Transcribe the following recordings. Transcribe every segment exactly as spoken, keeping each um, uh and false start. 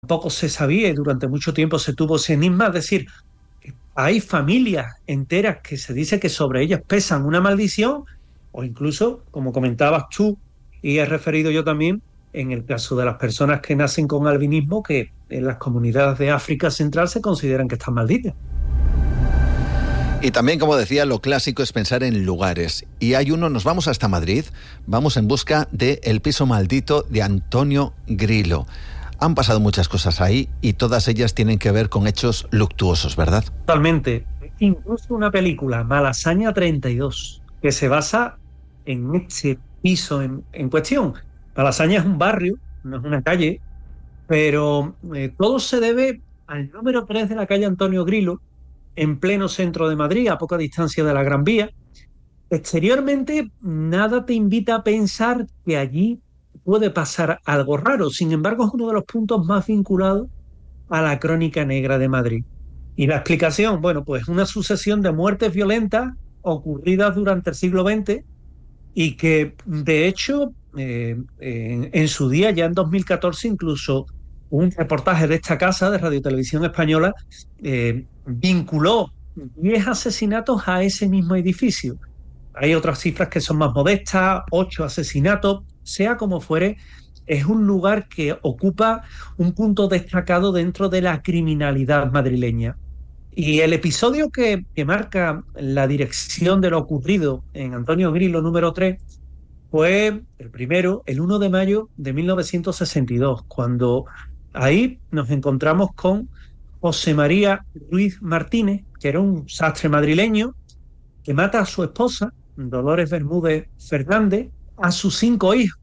Poco se sabía y durante mucho tiempo se tuvo ese enigma. Es decir, hay familias enteras que se dice que sobre ellas pesan una maldición, o incluso, como comentabas tú, y he referido yo también, en el caso de las personas que nacen con albinismo, que en las comunidades de África Central se consideran que están malditas. Y también, como decía, lo clásico es pensar en lugares. Y hay uno, nos vamos hasta Madrid, vamos en busca de El piso maldito de Antonio Grillo. Han pasado muchas cosas ahí y todas ellas tienen que ver con hechos luctuosos, ¿verdad? Totalmente. Incluso una película, Malasaña treinta y dos, que se basa en este piso en, en cuestión. Malasaña es un barrio, no es una calle, pero eh, todo se debe al número tres de la calle Antonio Grillo, en pleno centro de Madrid, a poca distancia de la Gran Vía. Exteriormente, nada te invita a pensar que allí puede pasar algo raro. Sin embargo, es uno de los puntos más vinculados a la crónica negra de Madrid. Y la explicación, bueno, pues una sucesión de muertes violentas ocurridas durante el siglo veinte y que, de hecho, eh, en, en su día, ya en dos mil catorce, incluso un reportaje de esta casa de Radio Televisión Española eh, vinculó diez asesinatos a ese mismo edificio. Hay otras cifras que son más modestas, ocho asesinatos, sea como fuere, es un lugar que ocupa un punto destacado dentro de la criminalidad madrileña. Y el episodio que, que marca la dirección de lo ocurrido en Antonio Grillo número tres fue el primero, el uno de mayo de mil novecientos sesenta y dos, cuando ahí nos encontramos con José María Ruiz Martínez, que era un sastre madrileño, que mata a su esposa, Dolores Bermúdez Fernández, a sus cinco hijos,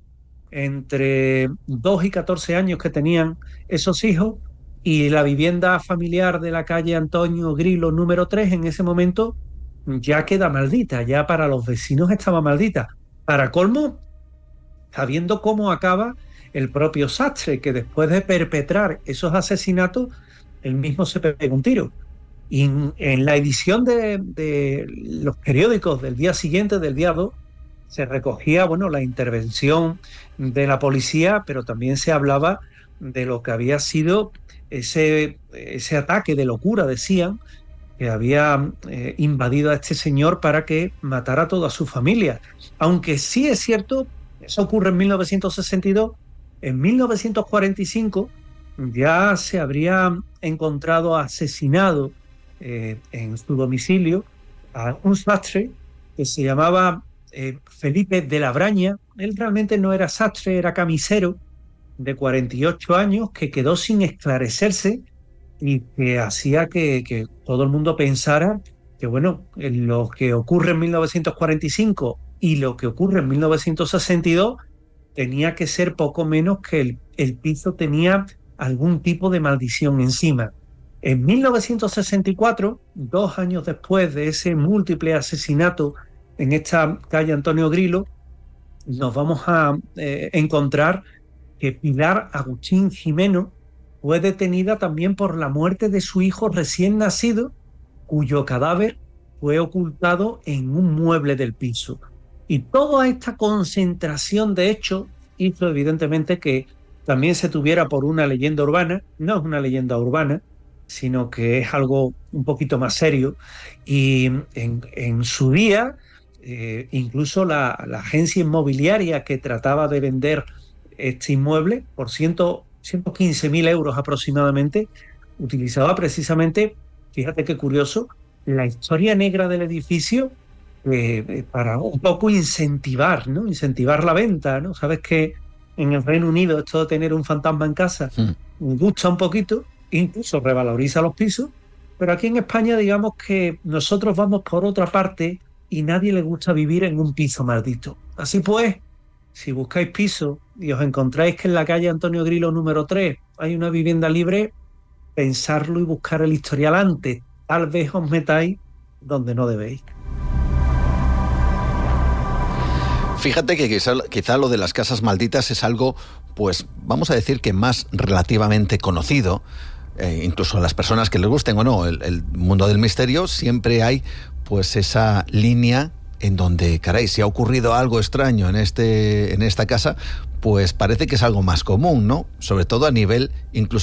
entre dos y catorce años que tenían esos hijos, y la vivienda familiar de la calle Antonio Grillo número tres en ese momento ya queda maldita, ya para los vecinos estaba maldita. Para colmo, sabiendo cómo acaba el propio sastre, que después de perpetrar esos asesinatos, él mismo se pega un tiro. Y en la edición de, de los periódicos del día siguiente, del día dos, se recogía, bueno, la intervención de la policía, pero también se hablaba de lo que había sido ese, ese ataque de locura, decían, que había eh, invadido a este señor para que matara a toda su familia. Aunque sí es cierto, eso ocurre en mil novecientos sesenta y dos, en mil novecientos cuarenta y cinco ya se habría encontrado asesinado eh, en su domicilio a un sastre que se llamaba eh, Felipe de la Braña. Él realmente no era sastre, era camisero, de cuarenta y ocho años, que quedó sin esclarecerse y que hacía que, que todo el mundo pensara que, bueno, lo que ocurre en mil novecientos cuarenta y cinco y lo que ocurre en mil novecientos sesenta y dos tenía que ser poco menos que el, el piso tenía algún tipo de maldición encima. En mil novecientos sesenta y cuatro, dos años después de ese múltiple asesinato en esta calle Antonio Grillo, nos vamos a eh, encontrar que Pilar Agustín Jimeno fue detenida también por la muerte de su hijo recién nacido, cuyo cadáver fue ocultado en un mueble del piso. Y toda esta concentración de hechos hizo evidentemente que también se tuviera por una leyenda urbana. No es una leyenda urbana, sino que es algo un poquito más serio. Y en, en su día, eh, incluso la, la agencia inmobiliaria que trataba de vender este inmueble por ciento quince mil euros aproximadamente, utilizaba precisamente, fíjate qué curioso, la historia negra del edificio eh, para un poco incentivar, ¿no? Incentivar la venta, ¿no? Sabes que en el Reino Unido esto de tener un fantasma en casa mm. gusta un poquito, incluso revaloriza los pisos, pero aquí en España digamos que nosotros vamos por otra parte y nadie le gusta vivir en un piso maldito. Así pues, si buscáis piso y os encontráis que en la calle Antonio Grillo número tres hay una vivienda libre, pensarlo y buscar el historial antes. Tal vez os metáis donde no debéis. Fíjate que quizá, quizá lo de las casas malditas es algo, pues vamos a decir que más relativamente conocido, eh, incluso a las personas que les gusten o no el, el mundo del misterio, siempre hay pues esa línea en donde, caray, si ha ocurrido algo extraño en este en esta casa, pues parece que es algo más común, ¿no? Sobre todo a nivel incluso